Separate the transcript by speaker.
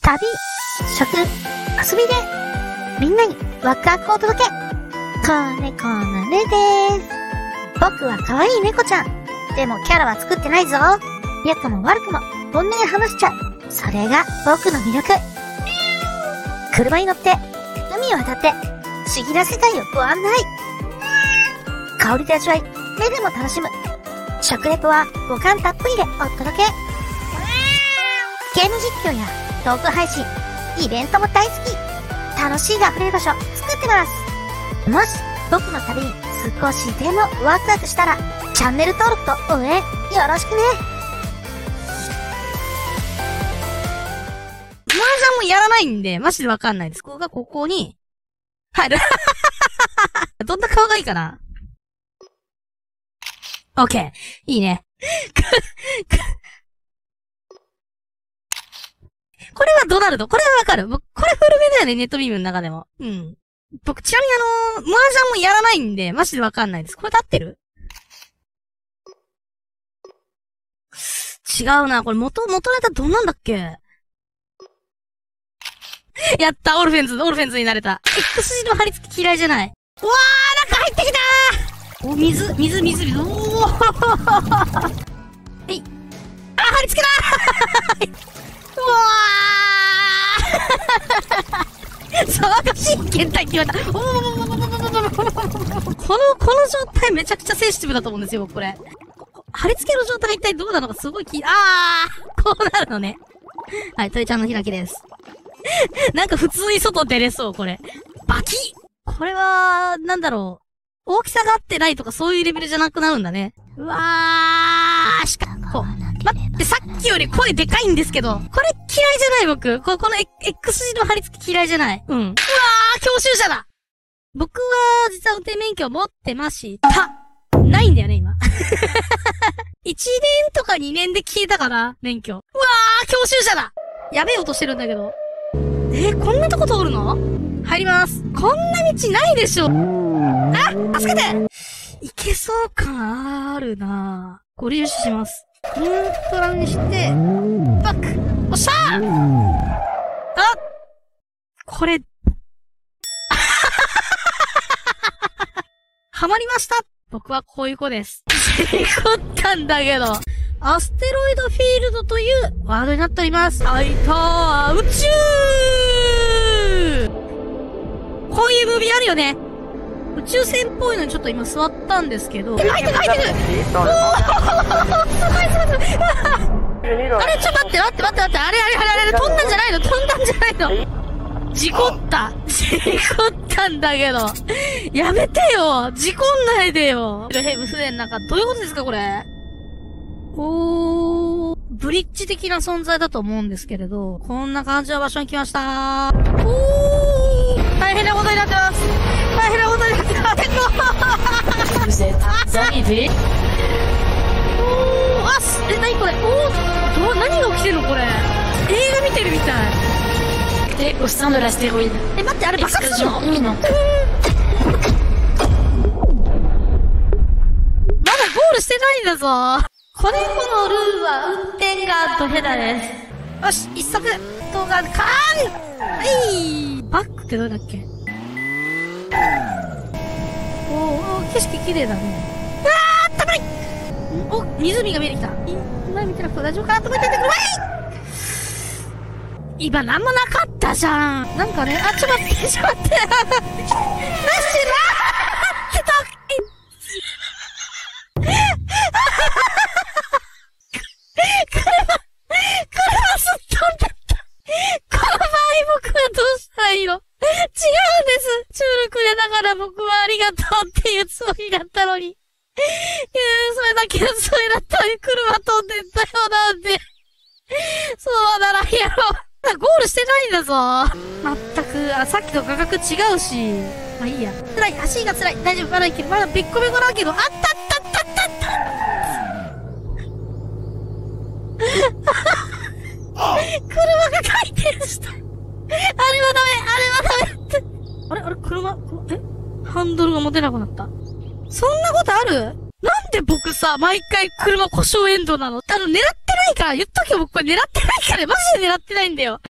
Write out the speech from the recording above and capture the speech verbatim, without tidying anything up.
Speaker 1: 旅、食、遊びで、みんなにワクワクをお届け。子猫のねでーす。僕は可愛い猫ちゃん。でもキャラは作ってないぞ。良くも悪くも本音で話しちゃう。それが僕の魅力。車に乗って、海を渡って、不思議な世界をご案内。香りで味わい、目でも楽しむ。食レポは五感たっぷりでお届け。ゲーム実況やトーク配信、イベントも大好き。楽しいが溢れる場所作ってます。もし僕の旅に少しでもワクワクしたら、チャンネル登録と応援よろしくね。
Speaker 2: 麻雀もやらないんで、マジでわかんないです。ここがここに入る。どんな顔がいいかな。オッケー。いいね。これはドナルド。これはわかる。僕、これ古めだよね、ネットビームの中でも。うん。僕、ちなみにあのー、麻雀もやらないんで、マジでわかんないです。これで合ってる？違うな。これ元、元ネタどんなんだっけ？やった、オルフェンズ、オルフェンズになれた。X 字の貼り付き嫌いじゃない。うわー、中入ってきたー！お、水、水、水、水。おーはい。あ、貼り付けだーうわー騒がしい検体決まった。この、この状態めちゃくちゃセンシティブだと思うんですよ、僕これ。貼り付けの状態が一体どうなのかすごい気、あーこうなるのね。はい、鳥ちゃんの開きです。なんか普通に外出れそう、これ。バキッこれは、なんだろう。大きさが合ってないとかそういうレベルじゃなくなるんだね。うわーしかも、待って、さっきより声でかいんですけど、これ嫌いじゃない僕。こ、この X 字の貼り付き嫌いじゃない。うん。うわー教習者だ僕は、実は運転免許を持ってました。ないんだよね、今。いちねんとかにねんで消えたかな、免許。うわー教習者だやべえ音してるんだけど。えー、こんなとこ通るの？入ります。こんな道ないでしょ。あ、助けていけそう感あるなぁ。ご利用します。ニュートラルにして、バックおっしゃーあこれ、はまりました僕はこういう子です。事故ったんだけど。アステロイドフィールドというワードになっております。あいたー宇宙こういうムービーあるよね。宇宙船っぽいのにちょっと今座ったんですけど。入ってる入ってるおーすごいすごいすごいあれちょっと待って待って待って待ってあれあれあれあれ飛んだんじゃないの飛んだんじゃないの事故った事故ったんだけどやめてよ事故んないでよヘブ船の中どういうことですかこれおー、ブリッジ的な存在だと思うんですけれど、こんな感じの場所に来ましたー。おー、大変なことになってます。大変なことになってます。おー、あす、え、なにこれおー、ど、何が起きてんのこれ。映画見てるみたい。
Speaker 3: え、au sein de l'astéroïde.
Speaker 2: え、待って、あれ爆発するの？まだゴールしてないんだぞ。子猫のルーは運転がドヘダです。よし、一足、動画、カーンはい、バックってどれだっけおー、おー景色綺麗だね。あー、あったまいお、湖が見えてきた。今見てなくて大丈夫かなと思っててくれ今なんもなかったじゃん。なんかね、あ、ちょっと待って、ちょっと待って。なしなーってた車、車すっ飛んだった。この場合僕はどうしたらいいの？違うんです。中力でだから僕はありがとうっていうつもりだったのに。いやそれだけのつもりだったのに車飛んでったよなんで。そうはならんやろ。ゴールしてないんだぞ。まったく、あ、さっきと価格違うし。まあいいや。辛い、足が辛い。大丈夫、まだいける。まだべっこべこだけど、あったあったあったあったあった車が回転した。あれはダメ、あれはダメって。あれあれ車、えハンドルが持てなくなった。そんなことある？なんで僕さ、毎回車故障エンドなの？あの、狙ってないから、言っとけよ、僕これ狙ってないから、マジで狙ってないんだよ。